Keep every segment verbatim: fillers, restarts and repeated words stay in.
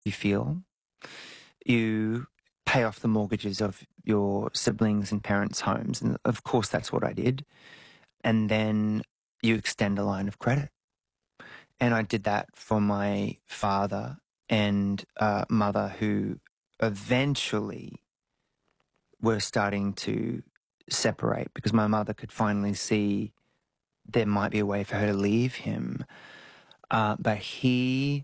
you feel. You pay off the mortgages of your siblings and parents' homes. And of course, that's what I did. And then you extend a line of credit. And I did that for my father and uh, mother, who eventually were starting to separate because my mother could finally see there might be a way for her to leave him. Uh, but he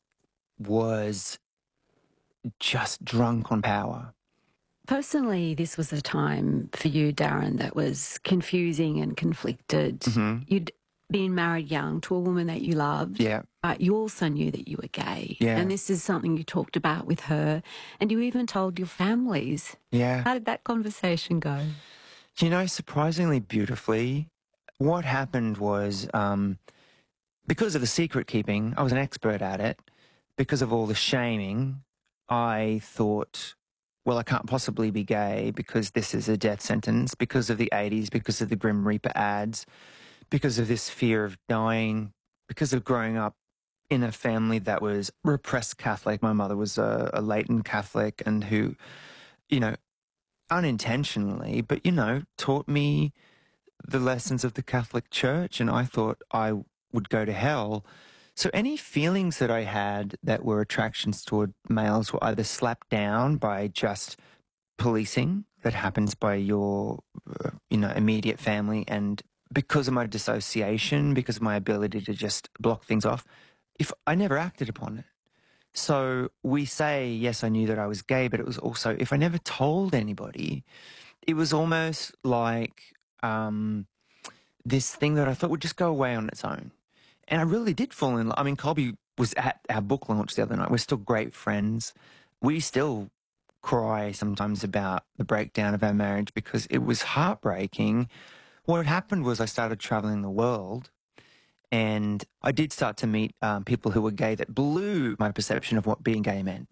was just drunk on power. Personally, this was a time for you, Darren, that was confusing and conflicted. Mm-hmm. You'd been married young to a woman that you loved, Yeah. but you also knew that you were gay. Yeah. And this is something you talked about with her, and you even told your families. Yeah. How did that conversation go? You know, surprisingly beautifully, what happened was um, because of the secret keeping, I was an expert at it. Because of all the shaming, I thought, well, I can't possibly be gay because this is a death sentence, because of the eighties, because of the Grim Reaper ads, because of this fear of dying, because of growing up in a family that was repressed Catholic. My mother was a, a latent Catholic and who, you know, unintentionally, but, you know, taught me the lessons of the Catholic Church, and I thought I would go to hell. So any feelings that I had that were attractions toward males were either slapped down by just policing that happens by your, uh, you know, immediate family, and because of my dissociation, because of my ability to just block things off, if I never acted upon it. So we say, yes, I knew that I was gay, but it was also, if I never told anybody, it was almost like um, this thing that I thought would just go away on its own. And I really did fall in love. I mean, Colby was at our book launch the other night. We're still great friends. We still cry sometimes about the breakdown of our marriage because it was heartbreaking. What had happened was I started traveling the world, and I did start to meet um, people who were gay that blew my perception of what being gay meant.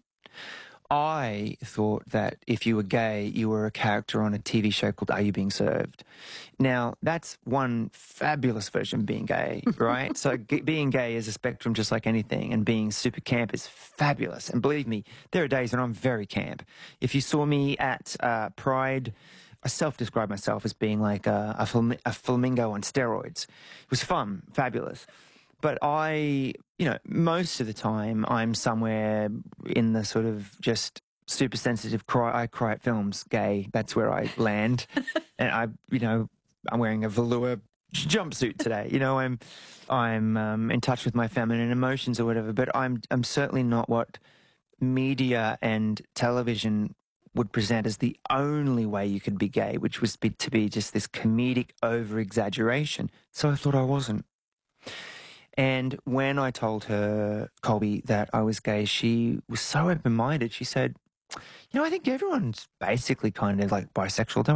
I thought that if you were gay, you were a character on a T V show called Are You Being Served? Now, that's one fabulous version of being gay, right? So g- being gay is a spectrum just like anything, and being super camp is fabulous. And believe me, there are days when I'm very camp. If you saw me at uh, Pride, I self-describe myself as being like a, a, flam- a flamingo on steroids. It was fun, fabulous. But I, you know, most of the time I'm somewhere in the sort of just super sensitive cry, I cry at films, gay. That's where I land. And I, you know, I'm wearing a velour jumpsuit today. You know, I'm, I'm um, in touch with my feminine emotions or whatever, but I'm, I'm certainly not what media and television would present as the only way you could be gay, which was be, to be just this comedic over-exaggeration. So I thought I wasn't. And when I told her, Colby, that I was gay, she was so open-minded. She said, you know, I think everyone's basically kind of like bisexual, don't